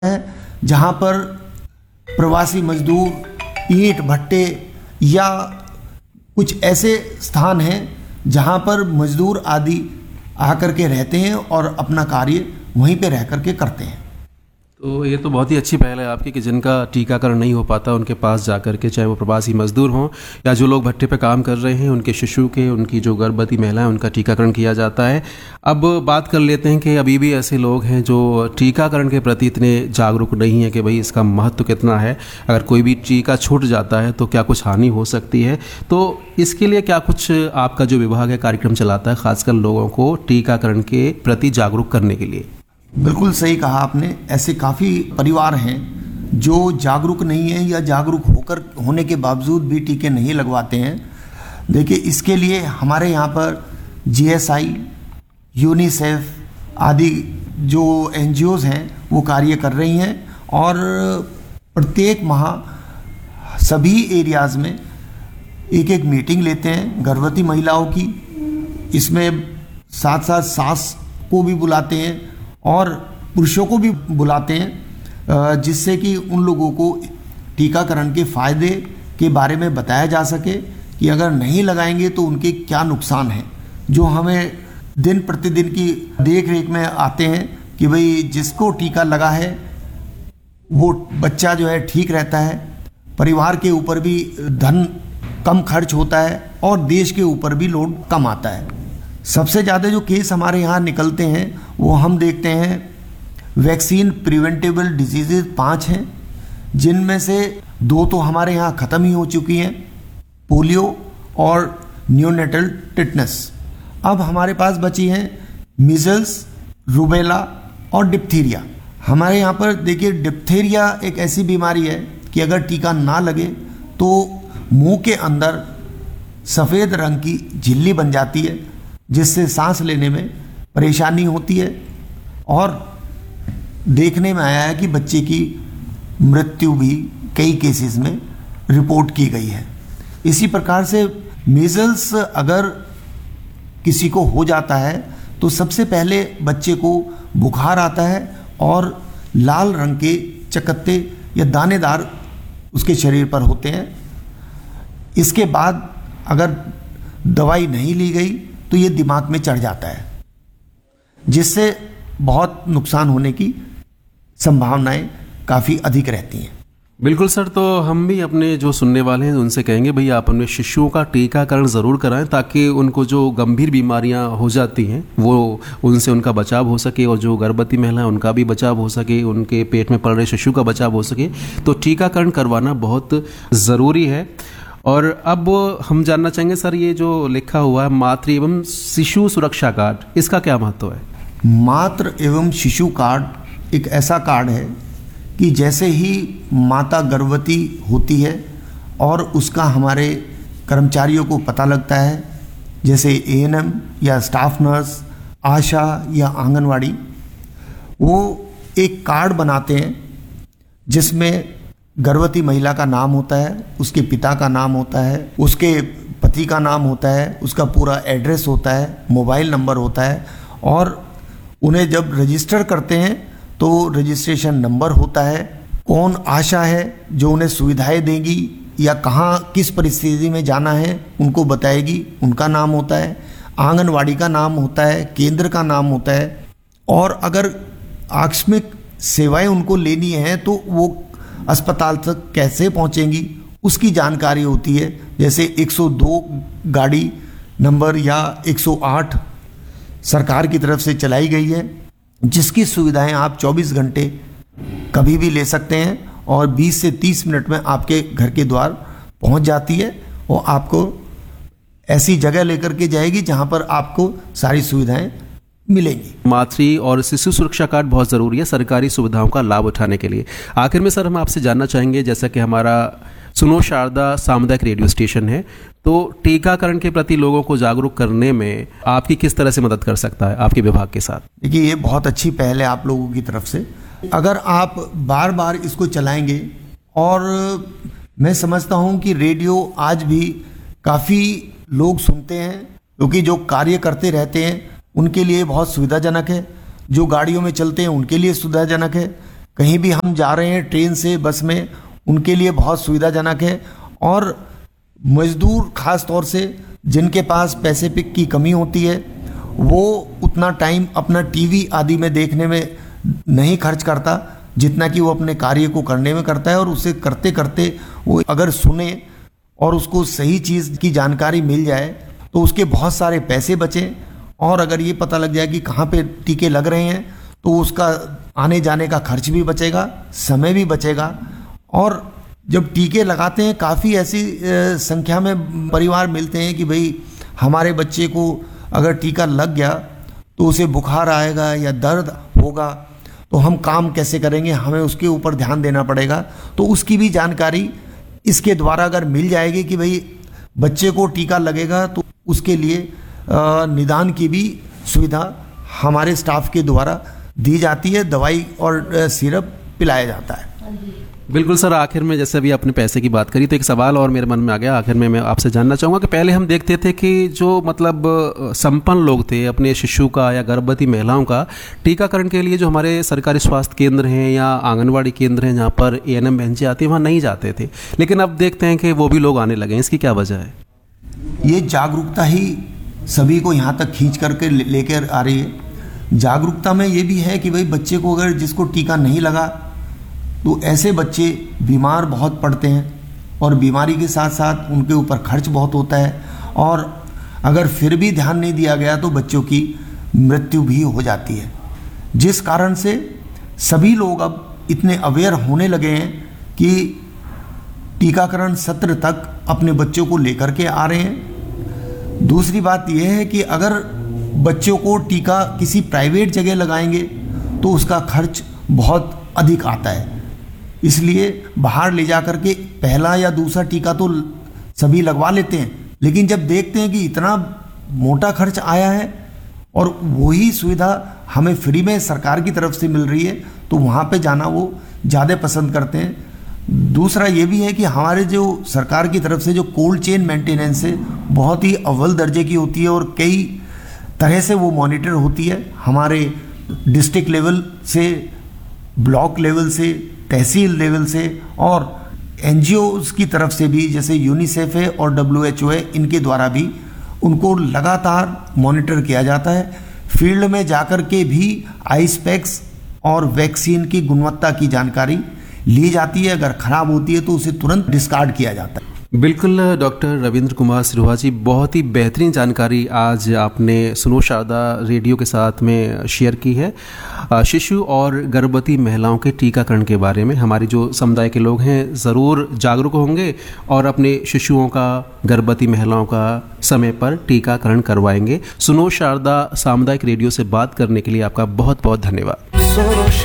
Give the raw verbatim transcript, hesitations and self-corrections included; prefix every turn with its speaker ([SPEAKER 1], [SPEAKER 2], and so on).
[SPEAKER 1] है जहाँ पर प्रवासी मजदूर ईंट भट्टे या कुछ ऐसे स्थान हैं जहाँ पर मजदूर आदि आकर के रहते हैं और अपना कार्य वहीं पे रह कर के करते हैं।
[SPEAKER 2] तो ये तो बहुत ही अच्छी पहल है आपकी कि जिनका टीकाकरण नहीं हो पाता उनके पास जाकर के, चाहे वो प्रवासी मजदूर हों या जो लोग भट्टे पे काम कर रहे हैं, उनके शिशु के, उनकी जो गर्भवती महिलाएं, उनका टीकाकरण किया जाता है। अब बात कर लेते हैं कि अभी भी ऐसे लोग हैं जो टीकाकरण के प्रति इतने जागरूक नहीं हैं कि भाई इसका महत्व कितना है, अगर कोई भी टीका छूट जाता है तो क्या कुछ हानि हो सकती है। तो इसके लिए क्या कुछ आपका जो विभाग है कार्यक्रम चलाता है खासकर लोगों को टीकाकरण के प्रति जागरूक करने के लिए?
[SPEAKER 1] बिल्कुल सही कहा आपने। ऐसे काफ़ी परिवार हैं जो जागरूक नहीं हैं या जागरूक होकर होने के बावजूद भी टीके नहीं लगवाते हैं। देखिए, इसके लिए हमारे यहाँ पर जी एस आई, यूनिसेफ आदि जो एन जी ओज़ हैं वो कार्य कर रही हैं और प्रत्येक माह सभी एरियाज़ में एक एक मीटिंग लेते हैं गर्भवती महिलाओं की। इसमें साथ साथ सास को भी बुलाते हैं और पुरुषों को भी बुलाते हैं, जिससे कि उन लोगों को टीकाकरण के फायदे के बारे में बताया जा सके कि अगर नहीं लगाएंगे तो उनके क्या नुकसान हैं, जो हमें दिन प्रतिदिन की देख रेख में आते हैं कि भाई जिसको टीका लगा है वो बच्चा जो है ठीक रहता है, परिवार के ऊपर भी धन कम खर्च होता है और देश के ऊपर भी लोड कम आता है। सबसे ज़्यादा जो केस हमारे यहाँ निकलते हैं वो हम देखते हैं वैक्सीन प्रिवेंटेबल डिजीज़ पाँच हैं, जिनमें से दो तो हमारे यहाँ ख़त्म ही हो चुकी हैं, पोलियो और न्यूनेटल टिटनेस। अब हमारे पास बची हैं मीजल्स, रूबेला और डिप्थीरिया। हमारे यहाँ पर देखिए, डिप्थीरिया एक ऐसी बीमारी है कि अगर टीका ना लगे तो मुंह के अंदर सफ़ेद रंग की झिल्ली बन जाती है, जिससे सांस लेने में परेशानी होती है और देखने में आया है कि बच्चे की मृत्यु भी कई केसेस में रिपोर्ट की गई है। इसी प्रकार से मीजल्स अगर किसी को हो जाता है तो सबसे पहले बच्चे को बुखार आता है और लाल रंग के चकत्ते या दानेदार उसके शरीर पर होते हैं। इसके बाद अगर दवाई नहीं ली गई तो ये दिमाग में चढ़ जाता है, जिससे बहुत नुकसान होने की संभावनाएं काफ़ी अधिक रहती हैं।
[SPEAKER 2] बिल्कुल सर, तो हम भी अपने जो सुनने वाले हैं उनसे कहेंगे भाई आप अपने शिशुओं का टीकाकरण ज़रूर कराएं, ताकि उनको जो गंभीर बीमारियां हो जाती हैं वो उनसे उनका बचाव हो सके और जो गर्भवती महिला उनका भी बचाव हो सके, उनके पेट में पल रहे शिशु का बचाव हो सके। तो टीकाकरण करवाना बहुत ज़रूरी है। और अब हम जानना चाहेंगे सर, ये जो लिखा हुआ है मातृ एवं शिशु सुरक्षा कार्ड, इसका क्या महत्व है?
[SPEAKER 1] मातृ एवं शिशु कार्ड एक ऐसा कार्ड है कि जैसे ही माता गर्भवती होती है और उसका हमारे कर्मचारियों को पता लगता है, जैसे ए एन एम या स्टाफ नर्स, आशा या आंगनवाड़ी, वो एक कार्ड बनाते हैं जिसमें गर्भवती महिला का नाम होता है, उसके पिता का नाम होता है, उसके पति का नाम होता है, उसका पूरा एड्रेस होता है, मोबाइल नंबर होता है और उन्हें जब रजिस्टर करते हैं तो रजिस्ट्रेशन नंबर होता है। कौन आशा है जो उन्हें सुविधाएं देगी या कहाँ किस परिस्थिति में जाना है उनको बताएगी, उनका नाम होता है। आंगनवाड़ी का नाम होता है, केंद्र का नाम होता है और अगर आकस्मिक सेवाएं उनको लेनी हैं तो वो अस्पताल तक कैसे पहुंचेंगी उसकी जानकारी होती है। जैसे एक सौ दो गाड़ी नंबर या एक सौ आठ सरकार की तरफ से चलाई गई है, जिसकी सुविधाएं आप चौबीस घंटे कभी भी ले सकते हैं और बीस से तीस मिनट में आपके घर के द्वार पहुंच जाती है और आपको ऐसी जगह लेकर के जाएगी जहां पर आपको सारी सुविधाएं मिलेंगी।
[SPEAKER 2] मातृ और शिशु सुरक्षा कार्ड बहुत ज़रूरी है सरकारी सुविधाओं का लाभ उठाने के लिए। आखिर में सर हम आपसे जानना चाहेंगे, जैसा कि हमारा सुनो शारदा सामुदायिक रेडियो स्टेशन है, तो टीकाकरण के प्रति लोगों को जागरूक करने में आपकी किस तरह से मदद कर सकता है आपके विभाग के साथ?
[SPEAKER 1] देखिए, ये बहुत अच्छी पहल है आप लोगों की तरफ से। अगर आप बार बार इसको चलाएंगे, और मैं समझता हूँ कि रेडियो आज भी काफ़ी लोग सुनते हैं, क्योंकि जो कार्य करते रहते हैं उनके लिए बहुत सुविधाजनक है, जो गाड़ियों में चलते हैं उनके लिए सुविधाजनक है। कहीं भी हम जा रहे हैं ट्रेन से, बस में, उनके लिए बहुत सुविधाजनक है। और मजदूर खास तौर से जिनके पास पैसे पे की कमी होती है, वो उतना टाइम अपना टीवी आदि में देखने में नहीं खर्च करता जितना कि वो अपने कार्य को करने में करता है। और उसे करते करते वो अगर सुने और उसको सही चीज़ की जानकारी मिल जाए तो उसके बहुत सारे पैसे बचें। और अगर ये पता लग जाए कि कहाँ पे टीके लग रहे हैं तो उसका आने जाने का खर्च भी बचेगा, समय भी बचेगा। और जब टीके लगाते हैं, काफ़ी ऐसी संख्या में परिवार मिलते हैं कि भाई हमारे बच्चे को अगर टीका लग गया तो उसे बुखार आएगा या दर्द होगा, तो हम काम कैसे करेंगे, हमें उसके ऊपर ध्यान देना पड़ेगा। तो उसकी भी जानकारी इसके द्वारा अगर मिल जाएगी कि भाई बच्चे को टीका लगेगा, तो उसके लिए निदान की भी सुविधा हमारे स्टाफ के द्वारा दी जाती है, दवाई और सिरप पिलाया जाता है।
[SPEAKER 2] बिल्कुल सर, आखिर में जैसे अभी आपने पैसे की बात करी तो एक सवाल और मेरे मन में आ गया। आखिर में मैं आपसे जानना चाहूँगा कि पहले हम देखते थे कि जो मतलब संपन्न लोग थे, अपने शिशु का या गर्भवती महिलाओं का टीकाकरण के लिए जो हमारे सरकारी स्वास्थ्य केंद्र हैं या आंगनवाड़ी केंद्र हैं जहाँ पर ए एन एम बहन जी आती हैं, वहाँ नहीं जाते थे। लेकिन अब देखते हैं कि वो भी लोग आने लगे हैं। इसकी क्या वजह है?
[SPEAKER 1] ये जागरूकता ही सभी को यहाँ तक खींच करके लेकर आ रही है। जागरूकता में ये भी है कि भाई बच्चे को अगर जिसको टीका नहीं लगा तो ऐसे बच्चे बीमार बहुत पड़ते हैं और बीमारी के साथ साथ उनके ऊपर खर्च बहुत होता है। और अगर फिर भी ध्यान नहीं दिया गया तो बच्चों की मृत्यु भी हो जाती है। जिस कारण से सभी लोग अब इतने अवेयर होने लगे हैं कि टीकाकरण सत्र तक अपने बच्चों को लेकर के आ रहे हैं। दूसरी बात यह है कि अगर बच्चों को टीका किसी प्राइवेट जगह लगाएंगे तो उसका खर्च बहुत अधिक आता है। इसलिए बाहर ले जा करके पहला या दूसरा टीका तो सभी लगवा लेते हैं, लेकिन जब देखते हैं कि इतना मोटा खर्च आया है और वही सुविधा हमें फ्री में सरकार की तरफ से मिल रही है, तो वहाँ पे जाना वो ज़्यादा पसंद करते हैं। दूसरा ये भी है कि हमारे जो सरकार की तरफ से जो कोल्ड चेन मेंटेनेंस है, बहुत ही अव्वल दर्जे की होती है और कई तरह से वो मॉनिटर होती है। हमारे डिस्ट्रिक्ट लेवल से, ब्लॉक लेवल से, तहसील लेवल से और एन जी ओज़ की तरफ से भी, जैसे यूनिसेफ है और डब्ल्यू एच ओ है, इनके द्वारा भी उनको लगातार मॉनिटर किया जाता है। फील्ड में जाकर के भी आइस पैक्स और वैक्सीन की गुणवत्ता की जानकारी ली जाती है। अगर खराब होती है तो उसे तुरंत डिस्कार्ड किया जाता है।
[SPEAKER 2] बिल्कुल डॉक्टर रविंद्र कुमार सिरोहा जी, बहुत ही बेहतरीन जानकारी आज आपने सुनो शारदा रेडियो के साथ में शेयर की है शिशु और गर्भवती महिलाओं के टीकाकरण के बारे में। हमारे जो समुदाय के लोग हैं ज़रूर जागरूक होंगे और अपने शिशुओं का, गर्भवती महिलाओं का समय पर टीकाकरण करवाएंगे। सुनो शारदा सामुदायिक रेडियो से बात करने के लिए आपका बहुत बहुत धन्यवाद।